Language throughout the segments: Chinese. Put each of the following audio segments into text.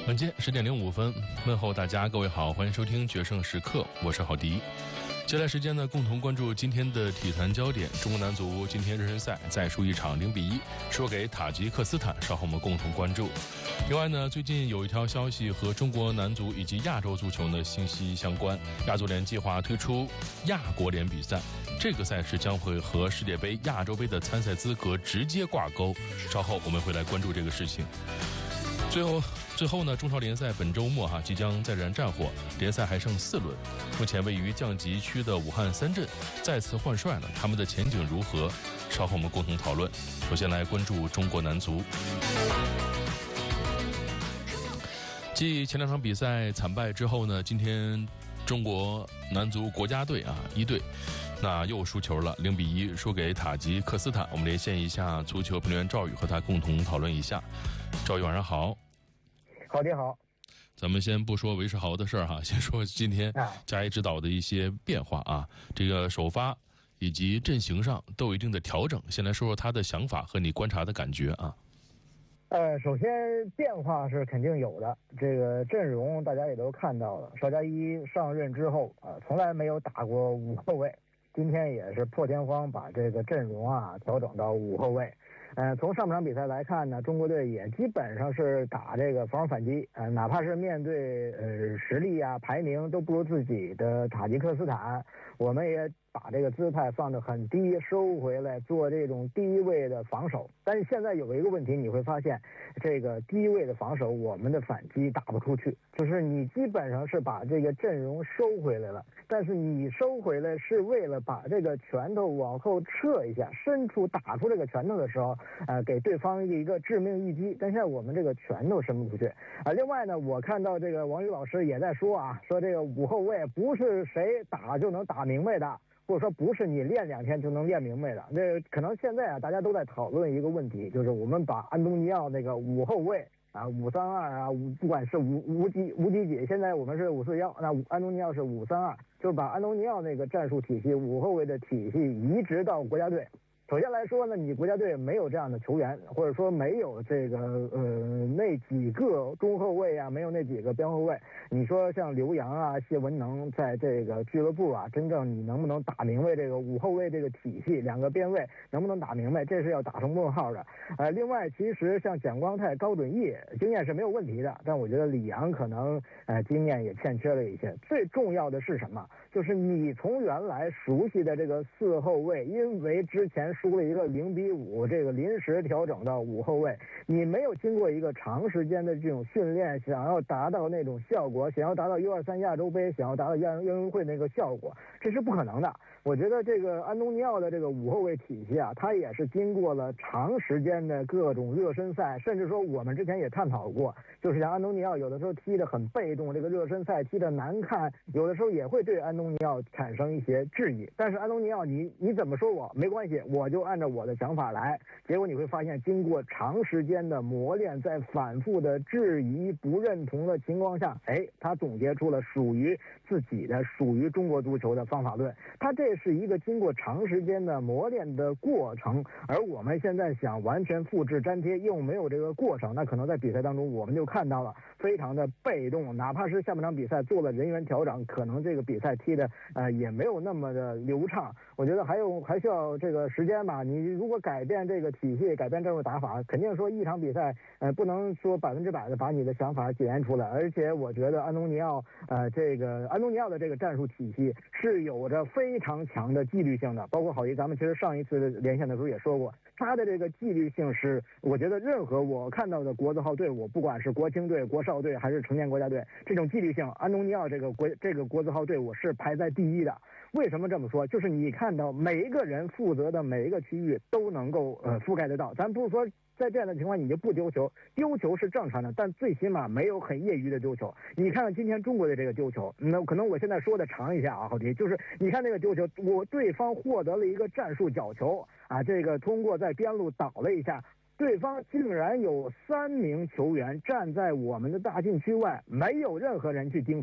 晚间10:05，问候大家，各位好，欢迎收听决胜时刻，我是郝迪。接下来时间呢，共同关注今天的体坛焦点。中国男足今天热身赛再输一场0-1，输给塔吉克斯坦，稍后我们共同关注。另外呢，最近有一条消息和中国男足以及亚洲足球呢息息相关，亚足联计划推出亚国联比赛，这个赛事将会和世界杯、亚洲杯的参赛资格直接挂钩，稍后我们会来关注这个事情。最后呢，中超联赛本周末即将再燃战火，联赛还剩4轮。目前位于降级区的武汉三镇再次换帅了，他们的前景如何？稍后我们共同讨论。首先来关注中国男足。继前2场比赛惨败之后呢，今天中国男足国家队一队那又输球了，0-1输给塔吉克斯坦。我们连线一下足球评论员赵宇，和他共同讨论一下。赵宇晚上好。 好的好， 咱们先不说韦世豪的事儿先说今天加一指导的一些变化这个首发以及阵型上都有一定的调整。先来说说他的想法和你观察的感觉首先变化是肯定有的，这个阵容大家也都看到了，邵佳一上任之后从来没有打过5后卫，今天也是破天荒把这个阵容调整到5后卫。从上半场比赛来看呢，中国队也基本上是打这个防守反击，哪怕是面对实力排名都不如自己的塔吉克斯坦，我们也把这个姿态放得很低，收回来做这种低位的防守。但是现在有一个问题，你会发现这个低位的防守我们的反击打不出去，就是你基本上是把这个阵容收回来了，但是你收回来是为了把这个拳头往后撤一下，伸出打出这个拳头的时候给对方一个致命一击，但现在我们这个拳头伸不出去另外呢，我看到这个王宇老师也在说说这个5后卫不是谁打就能打明白的，或者说不是你练2天就能练明白的。这可能现在大家都在讨论一个问题，就是我们把安东尼奥那个5后卫532不管是无敌几，现在我们是541，那安东尼奥是532，就是把安东尼奥那个战术体系5后卫的体系移植到国家队。首先来说呢，你国家队没有这样的球员，或者说没有这个那几个中后卫没有那几个边后卫。你说像刘洋谢文能在这个俱乐部真正你能不能打明白这个5后卫这个体系，2个边卫能不能打明白，这是要打上问号的。另外其实像蒋光太、高准翼经验是没有问题的，但我觉得李阳可能经验也欠缺了一些。最重要的是什么？就是你从原来熟悉的这个4后卫，因为之前输了一个0-5，这个临时调整到5后卫，你没有经过一个长时间的这种训练，想要达到那种效果，想要达到U23亚洲杯，想要达到亚运会那个效果，这是不可能的。我觉得这个安东尼奥的这个5后卫体系他也是经过了长时间的各种热身赛，甚至说我们之前也探讨过，就是像安东尼奥有的时候踢得很被动，这个热身赛踢得难看，有的时候也会对安东尼奥产生一些质疑。但是安东尼奥你怎么说我没关系，我就按照我的想法来。结果你会发现，经过长时间的磨练，在反复的质疑不认同的情况下，他总结出了属于自己的属于中国足球的方法论。他这是一个经过长时间的磨练的过程，而我们现在想完全复制粘贴又没有这个过程，那可能在比赛当中我们就看到了非常的被动，哪怕是下半场比赛做了人员调整，可能这个比赛踢的也没有那么的流畅。我觉得还需要这个时间吧。你如果改变这个体系，改变战术打法，肯定说一场比赛不能说100%的把你的想法检验出来。而且我觉得安东尼奥的这个战术体系是有着非常强的纪律性的，包括郝一咱们其实上一次连线的时候也说过，他的这个纪律性是我觉得任何我看到的国字号队伍，不管是国青队、国少队还是成年国家队，这种纪律性安东尼奥这个国字号队伍是排在第一的。为什么这么说？就是你看到每一个人负责的每一个区域都能够覆盖得到。咱不是说在这样的情况你就不丢球，丢球是正常的，但最起码没有很业余的丢球。你看看今天中国的这个丢球，那可能我现在说的长一下郝迪，就是你看那个丢球，对方获得了一个战术角球这个通过在边路倒了一下，对方竟然有3名球员站在我们的大禁区外，没有任何人去盯防。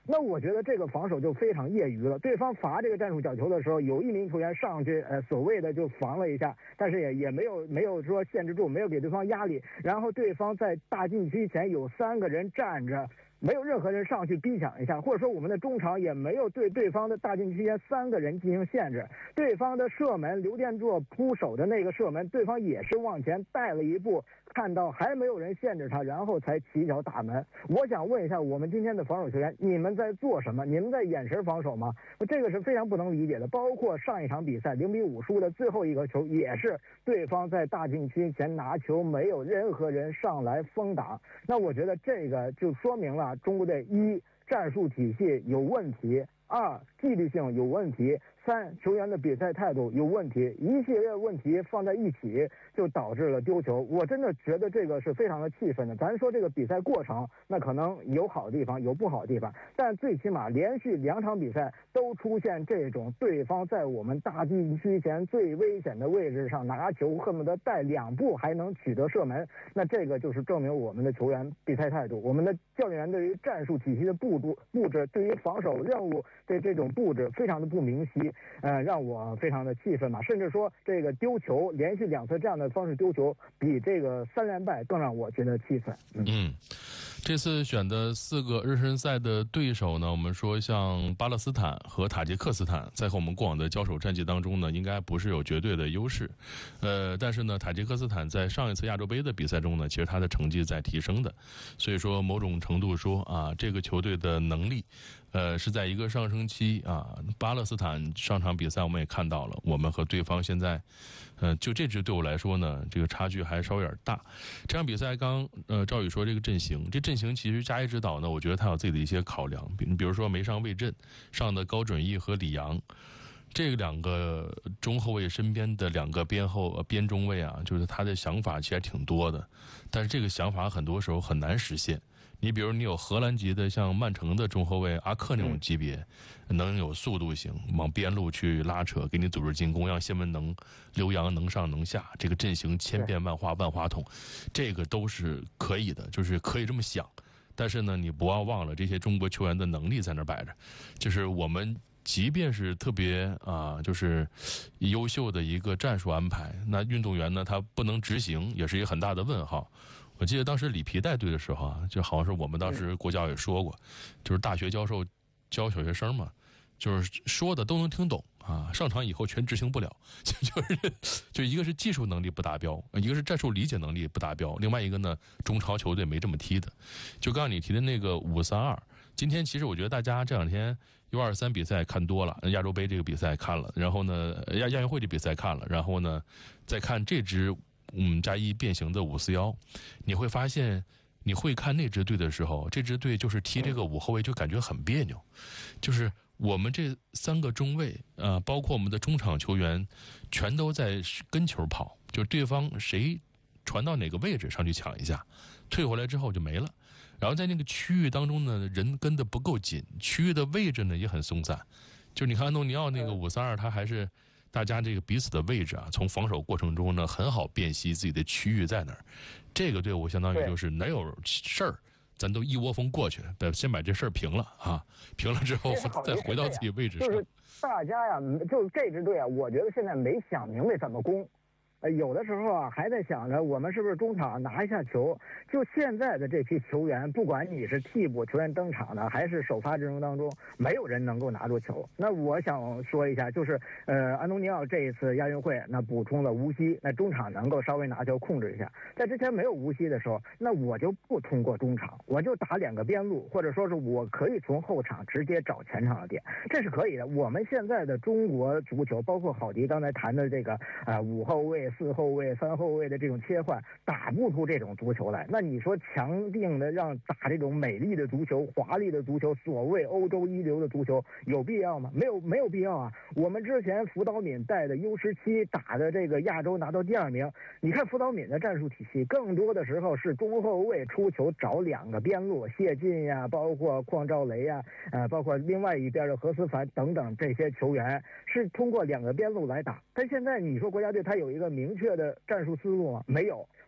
那我觉得这个防守就非常业余了。对方罚这个战术角球的时候，有一名球员上去，所谓的就防了一下，但是也没有说限制住，没有给对方压力。然后对方在大禁区前有3个人站着，没有任何人上去逼抢一下，或者说我们的中场也没有对对方的大禁区前3个人进行限制。对方的射门，刘殿座扑手的那个射门，对方也是往前带了一步，看到还没有人限制他，然后才起脚打门。我想问一下我们今天的防守球员，你们在做什么？你们在眼神防守吗？这个是非常不能理解的。包括上一场比赛0-5输的最后一个球，也是对方在大禁区前拿球，没有任何人上来封挡。那我觉得这个就说明了中国队1战术体系有问题，2纪律性有问题，3球员的比赛态度有问题，一系列问题放在一起，就导致了丢球。我真的觉得这个是非常的气愤的。咱说这个比赛过程，那可能有好的地方，有不好的地方，但最起码连续2场比赛都出现这种对方在我们大禁区前最危险的位置上拿球，恨不得带2步还能取得射门。那这个就是证明我们的球员比赛态度，我们的教练员对于战术体系的布置，对于防守任务的这种布置非常的不明晰，让我非常的气愤嘛。甚至说这个丢球，连续2次这样的方式丢球，比这个3连败更让我觉得气愤。 这次选的4个热身赛的对手呢，我们说像巴勒斯坦和塔吉克斯坦，在和我们过往的交手战绩当中呢，应该不是有绝对的优势。但是呢，塔吉克斯坦在上一次亚洲杯的比赛中呢，其实他的成绩在提升的，所以说某种程度说啊，这个球队的能力，是在一个上升期啊。巴勒斯坦上场比赛我们也看到了，我们和对方现在，就这支对我来说呢，这个差距还稍微有点大。这场比赛赵宇说这个阵型，这阵型其实加一指导呢，我觉得他有自己的一些考量，比如说没上魏震，上的高准翼和李阳。这2个中后卫身边的2个边中卫啊，就是他的想法其实挺多的，但是这个想法很多时候很难实现。你比如你有荷兰籍的像曼城的中后卫阿克那种级别，能有速度型，往边路去拉扯，给你组织进攻，让谢门能、刘洋能上能下，这个阵型千变万化万花筒，这个都是可以的，就是可以这么想。但是呢，你不要忘了这些中国球员的能力在那摆着，就是我们即便是特别就是优秀的一个战术安排，那运动员呢他不能执行，也是一个很大的问号。我记得当时里皮带队的时候啊，就好像是我们当时国教也说过，就是大学教授教小学生嘛，就是说的都能听懂啊，上场以后全执行不了，就一个是技术能力不达标，一个是战术理解能力不达标，另外一个呢，中超球队没这么踢的。就刚刚你提的那个5-3-2，今天其实我觉得大家这2天U23比赛看多了，亚洲杯这个比赛看了，然后呢亚运会这比赛看了，然后呢再看这支加1变形的541，你会发现，你会看那支队的时候，这支队就是踢这个5后卫就感觉很别扭，就是我们这3个中卫包括我们的中场球员，全都在跟球跑，就是对方谁传到哪个位置上去抢一下，退回来之后就没了。然后在那个区域当中呢，人跟得不够紧，区域的位置呢也很松散。就你看安东尼奥那个5-3-2，他还是大家这个彼此的位置啊，从防守过程中呢很好辨析自己的区域在哪儿。这个队伍相当于就是哪有事儿，咱都一窝蜂过去，先把这事儿平了啊，平了之后再回到自己位置上。 就是大家呀，就这支队啊，我觉得现在没想明白怎么攻。有的时候啊，还在想着我们是不是中场拿一下球。就现在的这批球员，不管你是替补球员登场的，还是首发阵容当中，没有人能够拿住球。那我想说一下，就是安东尼奥这一次亚运会那补充了吴曦，那中场能够稍微拿球控制一下。在之前没有吴曦的时候，那我就不通过中场，我就打2个边路，或者说是我可以从后场直接找前场的点，这是可以的。我们现在的中国足球，包括郝迪刚才谈的这个5后卫、4后卫、3后卫的这种切换，打不出这种足球来。那你说强定的让打这种美丽的足球、华丽的足球，所谓欧洲一流的足球，有必要吗？没有必要啊。我们之前福岛敏带的 U17打的这个亚洲拿到第2名，你看福岛敏的战术体系，更多的时候是中后卫出球找2个边路，谢晋呀，包括邝兆雷呀，包括另外一边的何思凡等等这些球员，是通过2个边路来打。但现在你说国家队他有一个明确的战术思路吗？没有。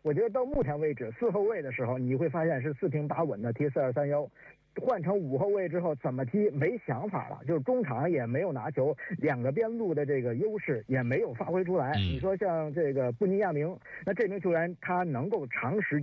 我觉得到目前为止，4后卫的时候你会发现是4平8稳的踢4-2-3-1。换成5后卫之后怎么踢没想法了，就是中场也没有拿球，2个边路的这个优势也没有发挥出来。你说像这个布尼亚明，那这名球员他能够长时